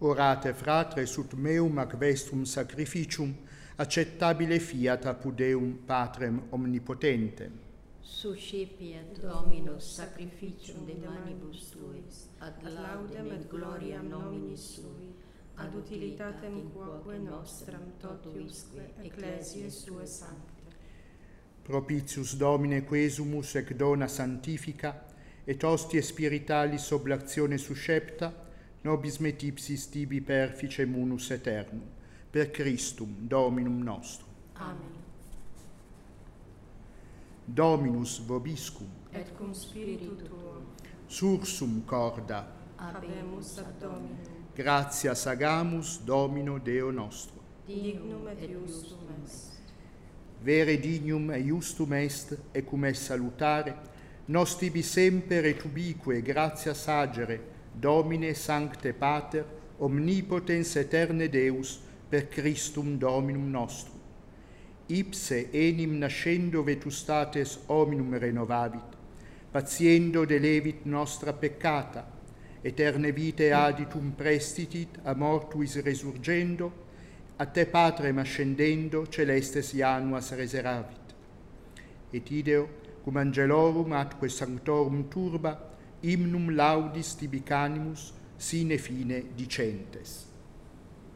Orate, fratres, ut meum ac vestrum sacrificium, acceptabile fiat apud Deum Patrem omnipotentem. Suscipiet Dominus sacrificium de manibus tuis, ad laudem et gloriam nominis sui, ad utilitatem quoque nostram totusque ecclesiae sue sancte. Propitius Domine quesumus ec dona sanctifica, et hostie spiritualis oblatione suscepta, nobis met ipsis tibi perficem unus aeternum, per Christum Dominum nostrum. Amen. Dominus vobiscum, Et cum spiritu tuo, sursum corda, habemus ad Dominum, gratias agamus Domino Deo nostro. dignum et iustum est. Vere dignum et iustum est, ecum est salutare, nos tibi semper et ubique gratias agere, Domine Sancte Pater, omnipotens aeterne Deus, per Christum Dominum nostrum. Ipse enim nascendo vetustates hominum renovabit, patiendo delevit nostra peccata, eterne vitae aditum prestitit a mortuis resurgendo, a te Patrem ascendendo celestes januas reseravit. Et ideo, cum angelorum atque sanctorum turba, hymnum laudis tibi canimus sine fine dicentes.